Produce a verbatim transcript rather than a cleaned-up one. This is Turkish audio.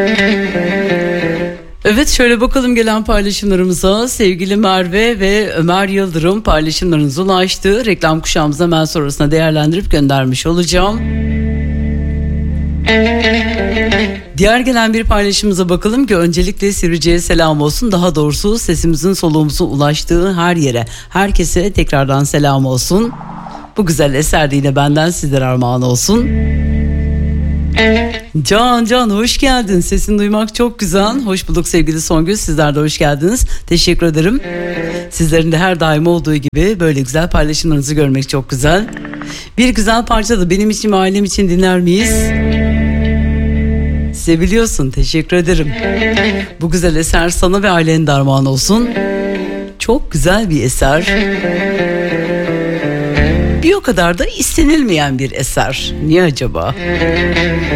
Evet, şöyle bakalım gelen paylaşımlarımıza. Sevgili Merve ve Ömer Yıldırım paylaşımlarınız ulaştı. Reklam kuşağımıza hemen sonrasında değerlendirip göndermiş olacağım. Diğer gelen bir paylaşımımıza bakalım ki öncelikle Sivrice'ye selam olsun. Daha doğrusu sesimizin soluğumuzun ulaştığı her yere, herkese tekrardan selam olsun. Bu güzel eser de yine benden sizlere armağan olsun. Can Can hoş geldin. Sesini duymak çok güzel. Hoş bulduk sevgili Songül. Sizler de hoş geldiniz. Teşekkür ederim. Sizlerin de her daim olduğu gibi böyle güzel paylaşımlarınızı görmek çok güzel. Bir güzel parça da benim için ve ailem için dinler miyiz? Seviliyorsun. Teşekkür ederim. Bu güzel eser sana ve ailenin de armağan olsun. Çok güzel bir eser. Bir o kadar da istenilmeyen bir eser. Niye acaba?